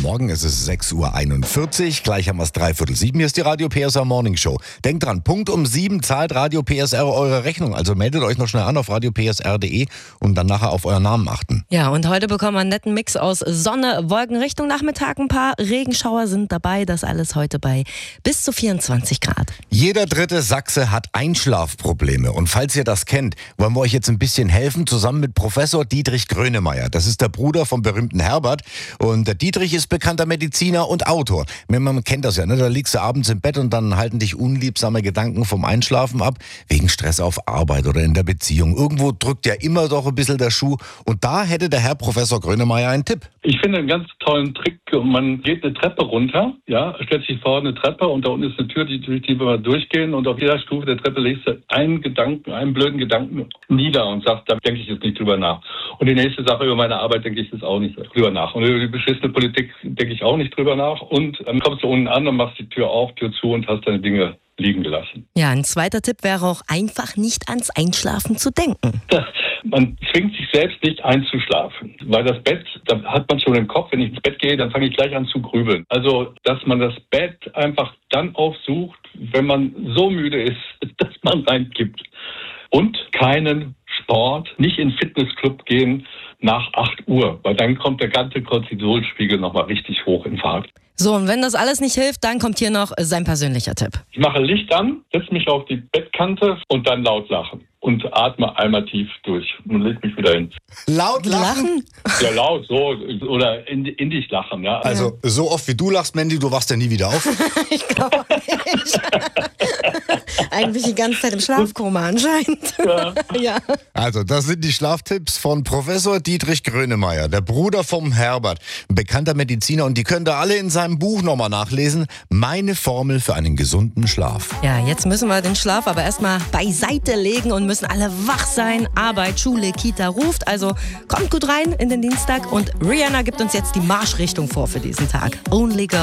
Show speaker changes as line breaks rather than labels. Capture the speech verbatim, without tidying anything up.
Morgen ist es sechs Uhr einundvierzig. Gleich haben wir es dreiviertel sieben. Hier ist die Radio P S R Morning Show. Denkt dran, Punkt um sieben zahlt Radio P S R eure Rechnung. Also meldet euch noch schnell an auf radio p s r punkt d e und dann nachher auf euren Namen achten.
Ja, und heute bekommen wir einen netten Mix aus Sonne, Wolken Richtung Nachmittag. Ein paar Regenschauer sind dabei. Das alles heute bei bis zu vierundzwanzig Grad.
Jeder dritte Sachse hat Einschlafprobleme. Und falls ihr das kennt, wollen wir euch jetzt ein bisschen helfen, zusammen mit Professor Dietrich Grönemeyer. Das ist der Bruder vom berühmten Herbert. Und der Dietrich ist bekannter Mediziner und Autor. Man kennt das ja, ne? Da liegst du abends im Bett und dann halten dich unliebsame Gedanken vom Einschlafen ab, wegen Stress auf Arbeit oder in der Beziehung. Irgendwo drückt ja immer doch ein bisschen der Schuh. Und da hätte der Herr Professor Grönemeyer einen Tipp.
Ich finde einen ganz tollen Trick. Man geht eine Treppe runter, ja, stellt sich vor eine Treppe und da unten ist eine Tür, die, durch die wir durchgehen und auf jeder Stufe der Treppe legst du einen Gedanken, einen blöden Gedanken nieder und sagst, da denke ich jetzt nicht drüber nach. Und die nächste Sache über meine Arbeit denke ich jetzt auch nicht drüber nach. Und über die beschissene Politik denke ich auch nicht drüber nach. Und dann kommst du unten an und machst die Tür auf, Tür zu und hast deine Dinge liegen gelassen.
Ja, ein zweiter Tipp wäre auch einfach nicht ans Einschlafen zu denken.
Man zwingt sich selbst nicht einzuschlafen, weil das Bett, da hat man schon im Kopf, wenn ich ins Bett gehe, dann fange ich gleich an zu grübeln. Also, dass man das Bett einfach dann aufsucht, wenn man so müde ist, dass man reinkippt. Und keinen Sport, nicht in den Fitnessclub gehen nach acht Uhr, weil dann kommt der ganze Cortisolspiegel nochmal richtig hoch in Fahrt.
So, und wenn das alles nicht hilft, dann kommt hier noch sein persönlicher Tipp.
Ich mache Licht an, setze mich auf die Bettkante und dann laut lachen. Und atme einmal tief durch und leg mich wieder hin.
Laut lachen?
Ja, laut, so. Oder in, in dich lachen, ja.
Also, so oft wie du lachst, Mandy, du wachst ja nie wieder auf.
Ich glaube nicht. Eigentlich die ganze Zeit im Schlafkoma anscheinend.
Ja.
Ja.
Also, das sind die Schlaftipps von Professor Dietrich Grönemeyer, der Bruder vom Herbert, ein bekannter Mediziner. Und die könnt ihr alle in seinem Buch nochmal nachlesen. Meine Formel für einen gesunden Schlaf.
Ja, jetzt müssen wir den Schlaf aber erstmal beiseite legen und müssen alle wach sein. Arbeit, Schule, Kita ruft. Also kommt gut rein in den Dienstag. Und Rihanna gibt uns jetzt die Marschrichtung vor für diesen Tag. Only Girl.